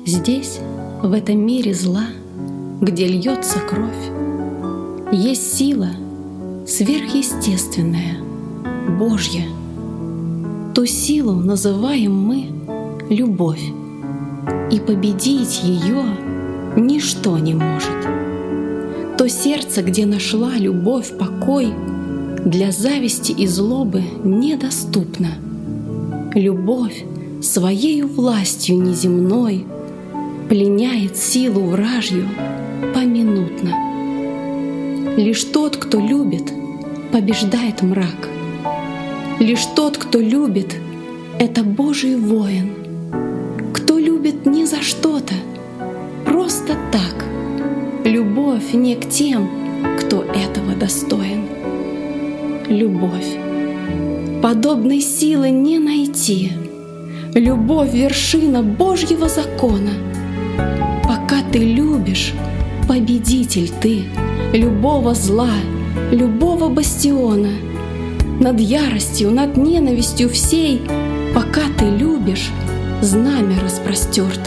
Здесь, в этом мире зла, где льется кровь, есть сила сверхъестественная, Божья. Ту силу называем мы любовь, и победить ее ничто не может. То сердце, где нашла любовь покой, для зависти и злобы недоступно. Любовь своею властью неземной пленяет силу вражью поминутно. Лишь тот, кто любит, побеждает мрак. Лишь тот, кто любит, это Божий воин. Кто любит не за что-то, просто так. Любовь не к тем, кто этого достоин. Любовь. Подобной силы не найти. Любовь — вершина Божьего закона. Пока ты любишь, победитель ты любого зла, любого бастиона. Над яростью, над ненавистью всей, пока ты любишь, знамя распростерто.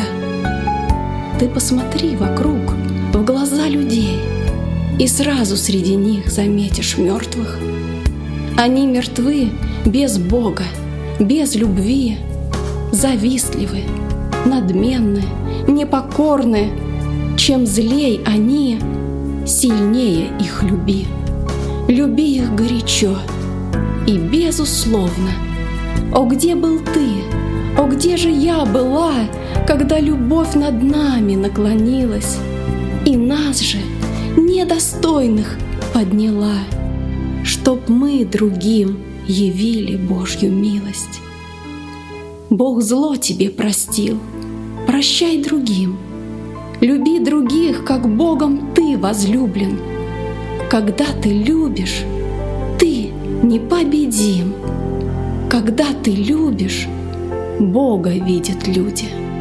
Ты посмотри вокруг, в глаза людей, и сразу среди них заметишь мертвых. Они мертвы без Бога, без любви, завистливы, надменны, непокорны. Чем злей они, сильнее их люби. Люби их горячо и безусловно. О, где был ты? О, где же я была, когда любовь над нами наклонилась и нас же, недостойных, подняла, чтоб мы другим явили Божью милость? Бог зло тебе простил, прощай другим. Люби других, как Богом ты возлюблен. Когда ты любишь, ты непобедим. Когда ты любишь, Бога видят люди.